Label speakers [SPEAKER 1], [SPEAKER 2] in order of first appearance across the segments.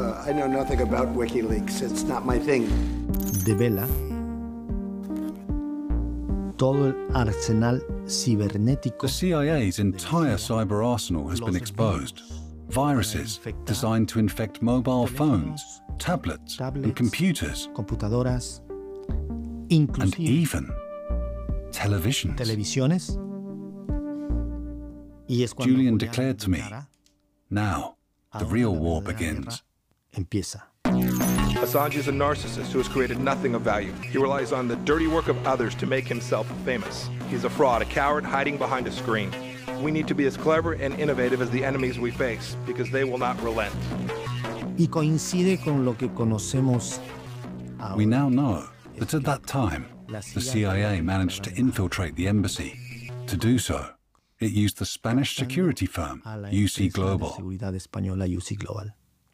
[SPEAKER 1] I know nothing about WikiLeaks. It's not my thing.
[SPEAKER 2] Devela todo el arsenal cibernético.
[SPEAKER 3] The CIA's entire cyber arsenal has been exposed. Viruses designed to infect mobile phones, tablets, and computers,
[SPEAKER 2] computadoras,
[SPEAKER 3] and even televisions.
[SPEAKER 2] televisiones. Y es cuando
[SPEAKER 3] Julian
[SPEAKER 2] Julián
[SPEAKER 3] declared to me, now the real war begins.
[SPEAKER 2] Empieza.
[SPEAKER 4] Assange is a narcissist who has created nothing of value. He relies on the dirty work of others to make himself famous. He's a fraud, a coward hiding behind a screen. We need to be as clever and innovative as the enemies we face, because they will not relent.
[SPEAKER 2] Y coincide con lo que conocemos
[SPEAKER 3] We
[SPEAKER 2] ahora.
[SPEAKER 3] now know that at that time, the CIA managed to infiltrate the embassy. To do so, it used the Spanish security firm
[SPEAKER 2] A la
[SPEAKER 3] UC
[SPEAKER 2] empresa de
[SPEAKER 3] Global.
[SPEAKER 2] seguridad española UC Global.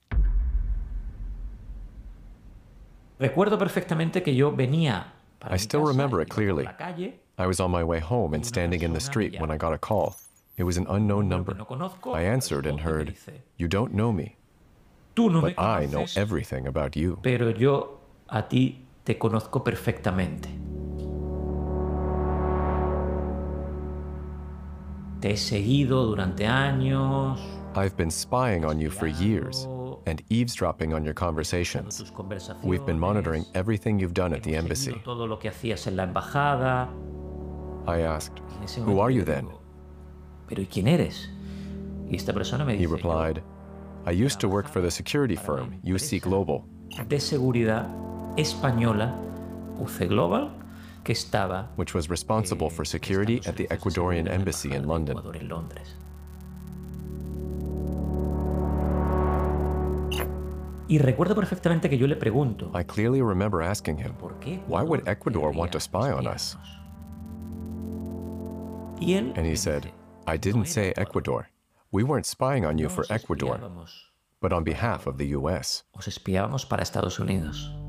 [SPEAKER 5] Recuerdo perfectamente que yo venía para
[SPEAKER 6] I
[SPEAKER 5] mi
[SPEAKER 6] still
[SPEAKER 5] casa,
[SPEAKER 6] remember it
[SPEAKER 5] iba por
[SPEAKER 6] clearly.
[SPEAKER 5] la calle,
[SPEAKER 6] I was on my way home and standing in the street when I got a call. It was an unknown number. I answered and heard, "You don't know me,
[SPEAKER 5] Tú no me
[SPEAKER 6] but I know
[SPEAKER 5] conoces,
[SPEAKER 6] everything about you."
[SPEAKER 5] pero yo a ti te conozco perfectamente. Te he seguido durante años.
[SPEAKER 6] I've been spying on you for years and eavesdropping on your conversations.
[SPEAKER 5] tus conversaciones,
[SPEAKER 6] We've been monitoring everything you've done at the
[SPEAKER 5] hemos
[SPEAKER 6] embassy.
[SPEAKER 5] seguido todo lo que hacías en la embajada.
[SPEAKER 6] I asked,
[SPEAKER 5] En ese
[SPEAKER 6] "Who
[SPEAKER 5] momento
[SPEAKER 6] are you
[SPEAKER 5] yo
[SPEAKER 6] then?"
[SPEAKER 5] digo, ¿pero y quién eres? Y esta persona me
[SPEAKER 6] He
[SPEAKER 5] dice,
[SPEAKER 6] replied, "I used to work for the security firm, UC Global.
[SPEAKER 5] de seguridad española, UC Global, que estaba
[SPEAKER 6] which was responsible for security at the Ecuadorian embassy in London."
[SPEAKER 5] Ecuador en Londres. Y recuerdo perfectamente que yo le pregunto,
[SPEAKER 6] I clearly remember asking him,
[SPEAKER 5] ¿por qué
[SPEAKER 6] "Why would Ecuador want to spy on us?"
[SPEAKER 5] Y él
[SPEAKER 6] And he said, "I didn't say Ecuador. We weren't spying on you for Ecuador, but on behalf of the US."
[SPEAKER 5] os espiábamos para Estados Unidos.